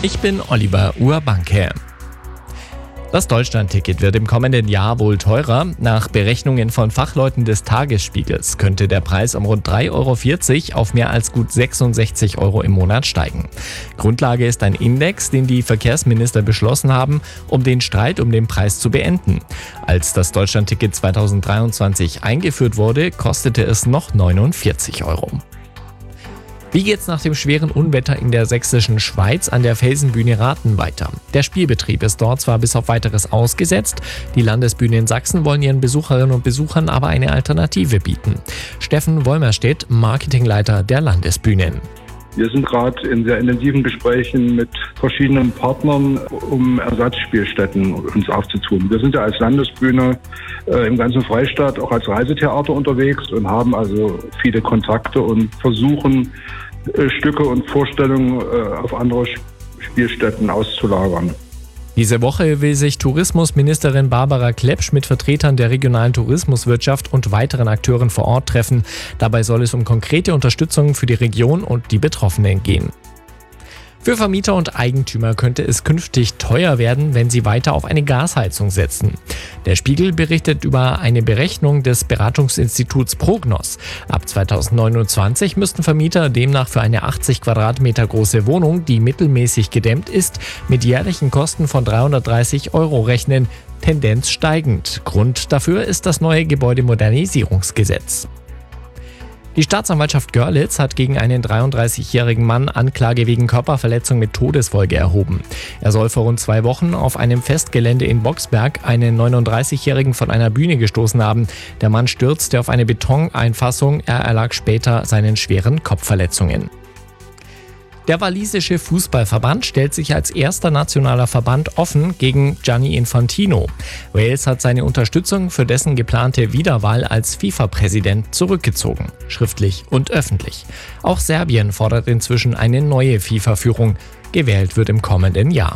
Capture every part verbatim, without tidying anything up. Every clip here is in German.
Ich bin Oliver Urbanke. Das Deutschlandticket wird im kommenden Jahr wohl teurer. Nach Berechnungen von Fachleuten des Tagesspiegels könnte der Preis um rund drei Euro vierzig auf mehr als gut sechsundsechzig Euro im Monat steigen. Grundlage ist ein Index, den die Verkehrsminister beschlossen haben, um den Streit um den Preis zu beenden. Als das Deutschlandticket zweitausenddreiundzwanzig eingeführt wurde, kostete es noch neunundvierzig Euro. Wie geht's nach dem schweren Unwetter in der sächsischen Schweiz an der Felsenbühne Rathen weiter? Der Spielbetrieb ist dort zwar bis auf Weiteres ausgesetzt, die Landesbühne in Sachsen wollen ihren Besucherinnen und Besuchern aber eine Alternative bieten. Steffen Wollmerstedt, Marketingleiter der Landesbühnen. Wir sind gerade in sehr intensiven Gesprächen mit verschiedenen Partnern, um Ersatzspielstätten uns aufzutun. Wir sind ja als Landesbühne äh, im ganzen Freistaat auch als Reisetheater unterwegs und haben also viele Kontakte und versuchen, äh, Stücke und Vorstellungen äh, auf andere Spielstätten auszulagern. Diese Woche will sich Tourismusministerin Barbara Klepsch mit Vertretern der regionalen Tourismuswirtschaft und weiteren Akteuren vor Ort treffen. Dabei soll es um konkrete Unterstützung für die Region und die Betroffenen gehen. Für Vermieter und Eigentümer könnte es künftig teuer werden, wenn sie weiter auf eine Gasheizung setzen. Der Spiegel berichtet über eine Berechnung des Beratungsinstituts Prognos. Ab zweitausendneunundzwanzig müssten Vermieter demnach für eine achtzig Quadratmeter große Wohnung, die mittelmäßig gedämmt ist, mit jährlichen Kosten von dreihundertdreißig Euro rechnen, Tendenz steigend. Grund dafür ist das neue Gebäudemodernisierungsgesetz. Die Staatsanwaltschaft Görlitz hat gegen einen dreiunddreißigjährigen Mann Anklage wegen Körperverletzung mit Todesfolge erhoben. Er soll vor rund zwei Wochen auf einem Festgelände in Boxberg einen neununddreißigjährigen von einer Bühne gestoßen haben. Der Mann stürzte auf eine Betoneinfassung, er erlag später seinen schweren Kopfverletzungen. Der walisische Fußballverband stellt sich als erster nationaler Verband offen gegen Gianni Infantino. Wales hat seine Unterstützung für dessen geplante Wiederwahl als FIFA-Präsident zurückgezogen, schriftlich und öffentlich. Auch Serbien fordert inzwischen eine neue FIFA-Führung. Gewählt wird im kommenden Jahr.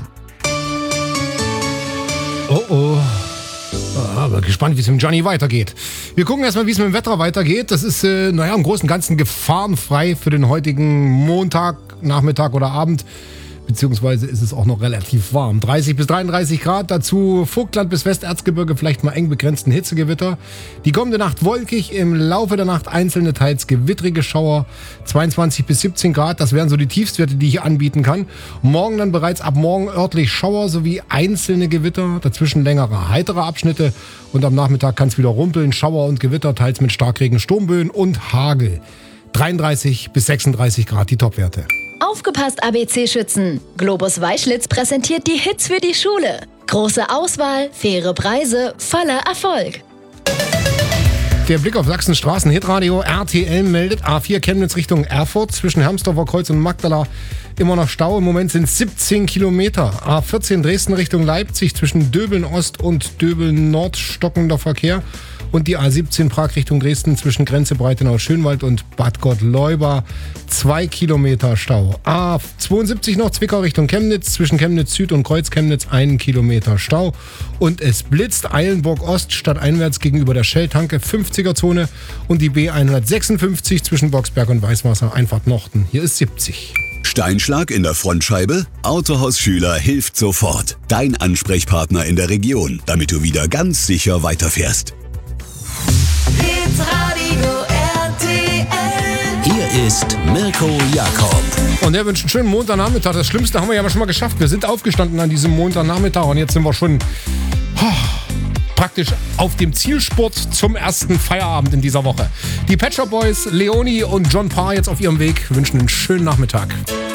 Oh oh. Aber gespannt, wie es mit Gianni weitergeht. Wir gucken erstmal, wie es mit dem Wetter weitergeht. Das ist, äh, naja, im Großen und Ganzen gefahrenfrei für den heutigen Montag, Nachmittag oder Abend. Beziehungsweise ist es auch noch relativ warm. dreißig bis dreiunddreißig Grad, dazu Vogtland bis Westerzgebirge, vielleicht mal eng begrenzten Hitzegewitter. Die kommende Nacht wolkig, im Laufe der Nacht einzelne teils gewittrige Schauer. zweiundzwanzig bis siebzehn Grad, das wären so die Tiefstwerte, die ich anbieten kann. Morgen dann bereits ab morgen örtlich Schauer sowie einzelne Gewitter, dazwischen längere heitere Abschnitte. Und am Nachmittag kann es wieder rumpeln, Schauer und Gewitter, teils mit Starkregen, Sturmböen und Hagel. dreiunddreißig bis sechsunddreißig Grad, die Topwerte. Aufgepasst, A B C-Schützen! Globus Weischlitz präsentiert die Hits für die Schule. Große Auswahl, faire Preise, voller Erfolg. Der Blick auf Sachsens Straßen-Hitradio. R T L meldet A vier Chemnitz Richtung Erfurt zwischen Hermsdorfer Kreuz und Magdala immer noch Stau. Im Moment sind es siebzehn Kilometer. A vierzehn Dresden Richtung Leipzig zwischen Döbeln Ost und Döbeln Nord stockender Verkehr. Und die A siebzehn Prag Richtung Dresden zwischen Grenze Breitenau-Schönwald und Bad Gottleuba zwei Kilometer Stau. A zweiundsiebzig noch Zwickau Richtung Chemnitz zwischen Chemnitz Süd und Kreuz Chemnitz einen Kilometer Stau. Und es blitzt Eilenburg Ost stadteinwärts gegenüber der Shell-Tanke fünfziger Zone und die B hundertsechsundfünfzig zwischen Boxberg und Weißwasser Einfahrt Norden. Hier ist siebzig. Steinschlag in der Frontscheibe? Autohaus Schüler hilft sofort. Dein Ansprechpartner in der Region, damit du wieder ganz sicher weiterfährst. Hitradio R T L. Hier ist Mirko Jakob. Und er wünscht einen schönen Montagnachmittag. Das Schlimmste haben wir ja aber schon mal geschafft. Wir sind aufgestanden an diesem Montagnachmittag und jetzt sind wir schon oh, praktisch auf dem Zielspurt zum ersten Feierabend in dieser Woche. Die Pet Shop Boys, Leonie und John Parr jetzt auf ihrem Weg wünschen einen schönen Nachmittag.